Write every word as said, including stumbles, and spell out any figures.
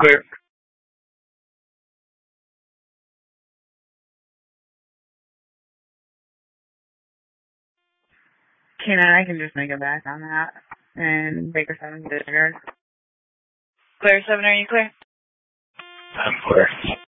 Clear. Can I can just make it back on that. And Baker seven disregard. Clear seven, are you clear? I'm clear.